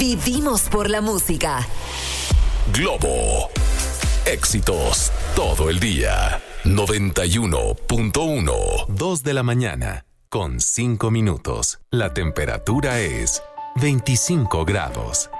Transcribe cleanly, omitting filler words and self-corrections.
Vivimos por la música. Globo. Éxitos todo el día. 91.1. 2 de la mañana, con 5 minutos. La temperatura es 25 grados.